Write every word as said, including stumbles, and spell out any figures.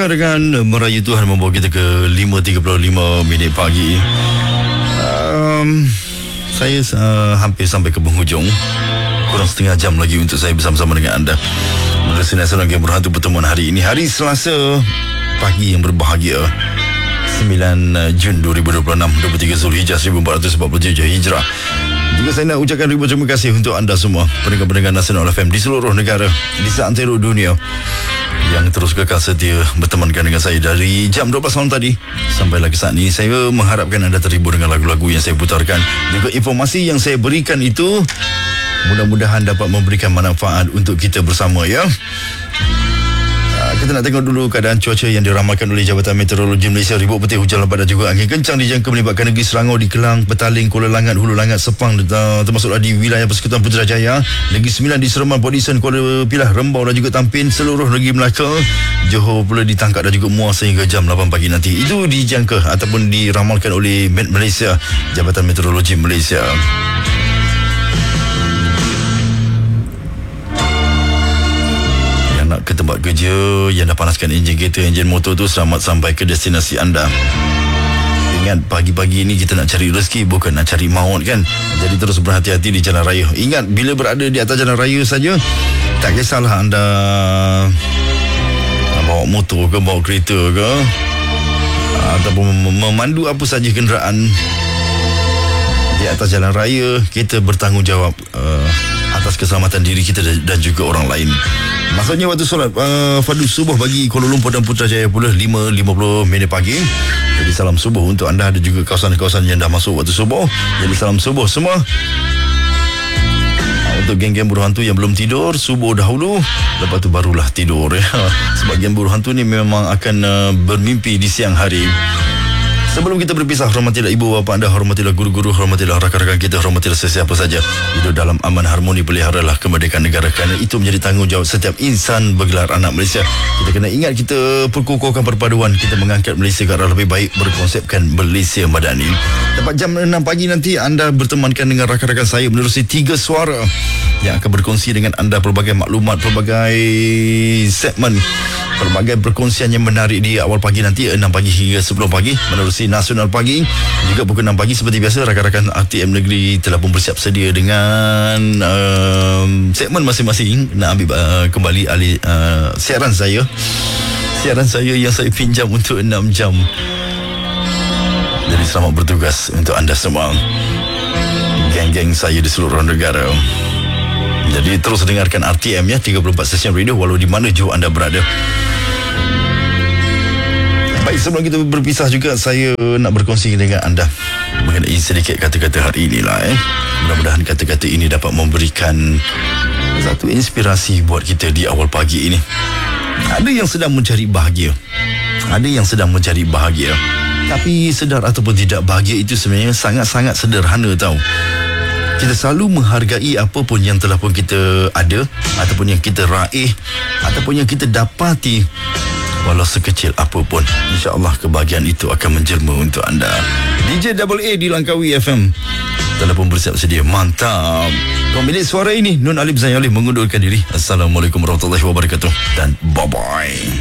Dengan merayu Tuhan membawa kita ke lima tiga puluh lima minit pagi. um, Saya uh, hampir sampai ke penghujung. Kurang setengah jam lagi untuk saya bersama-sama dengan anda menerusi Nasional Game Berhantu pertemuan hari ini, hari Selasa pagi yang berbahagia, sembilan Jun dua ribu dua puluh enam, dua puluh tiga Zulhijjah seribu empat ratus empat puluh tujuh Hijrah. Juga saya nak ucapkan ribuan terima kasih untuk anda semua, pendengar-pendengar Nasional F M di seluruh negara, di seantero dunia, yang terus kekal setia bertemankan dengan saya dari jam dua belas malam tadi sampai lagi saat ini. Saya mengharapkan anda terhibur dengan lagu-lagu yang saya putarkan, juga informasi yang saya berikan itu mudah-mudahan dapat memberikan manfaat untuk kita bersama, ya. Kita nak tengok dulu keadaan cuaca yang diramalkan oleh Jabatan Meteorologi Malaysia. Ribut putih, hujan lebat dan juga angin kencang dijangka melibatkan negeri Selangor, di Kelang, Petaling, Kuala Langat, Hulu Langat, Sepang, termasuklah di wilayah Persekutuan Putrajaya, Negeri Sembilan di Seremban, Port Dickson, Kuala Pilah, Rembau dan juga Tampin, seluruh negeri Melaka, Johor pula ditangkap dan juga Muar sehingga jam lapan pagi nanti. Itu dijangka ataupun diramalkan oleh Met Malaysia, Jabatan Meteorologi Malaysia. Ke tempat kerja, yang dah panaskan enjin kereta, enjin motor tu, selamat sampai ke destinasi anda. Ingat, pagi-pagi ni kita nak cari rezeki, bukan nak cari maut, kan? Jadi terus berhati-hati di jalan raya. Ingat, bila berada di atas jalan raya saja, tak kisahlah anda bawa motor ke, bawa kereta ke, ataupun memandu apa saja kenderaan di atas jalan raya, kita bertanggungjawab uh, atas keselamatan diri kita dan juga orang lain. Maksudnya waktu solat uh, fardu subuh bagi Kuala Lumpur dan Putrajaya pula lima lima puluh minit pagi. Jadi salam subuh untuk anda, ada juga kawasan-kawasan yang dah masuk waktu subuh. Jadi salam subuh semua. Untuk geng-geng buruh hantu yang belum tidur, subuh dahulu, lepas tu barulah tidur, ya. Sebab geng buruh hantu ni memang akan uh, bermimpi di siang hari. Sebelum kita berpisah, hormatilah ibu bapa anda, hormatilah guru-guru, hormatilah rakan-rakan kita, hormatilah sesiapa saja. Hidup dalam aman harmoni, peliharalah kemerdekaan negara, kerana itu menjadi tanggungjawab setiap insan bergelar anak Malaysia. Kita kena ingat, kita perkukuhkan perpaduan, kita mengangkat Malaysia ke arah lebih baik, berkonsepkan Malaysia Madani. Tepat jam enam pagi nanti anda bertemankan dengan rakan-rakan saya menerusi tiga suara yang akan berkongsi dengan anda pelbagai maklumat, pelbagai segmen, pelbagai perkongsian yang menarik di awal pagi nanti, enam pagi hingga sepuluh pagi menerusi Nasional Pagi. Juga pukul enam pagi seperti biasa, rakan-rakan R T M Negeri telah pun bersiap sedia dengan uh, segmen masing-masing nak ambil uh, kembali alih uh, siaran saya siaran saya yang saya pinjam untuk enam jam. Jadi selamat bertugas untuk anda semua, geng-geng saya di seluruh negara. Jadi terus dengarkan R T M, ya, tiga puluh empat stesen radio walau di mana jua anda berada. Baik, sebelum kita berpisah juga, saya nak berkongsi dengan anda mengenai sedikit kata-kata hari inilah, eh. Mudah-mudahan kata-kata ini dapat memberikan satu inspirasi buat kita di awal pagi ini. Ada yang sedang mencari bahagia, ada yang sedang mencari bahagia, tapi sedar ataupun tidak, bahagia itu sebenarnya sangat-sangat sederhana, tau. Kita selalu menghargai apapun yang telah pun kita ada, ataupun yang kita raih, ataupun yang kita dapati, walau sekecil apapun. InsyaAllah kebahagiaan itu akan menjelma untuk anda. D J Double A di Langkawi F M telah pun bersiap sedia. Mantap. Pemilik suara ini, Nun Alif Zayalih, mengundurkan diri. Assalamualaikum warahmatullahi wabarakatuh dan bye-bye.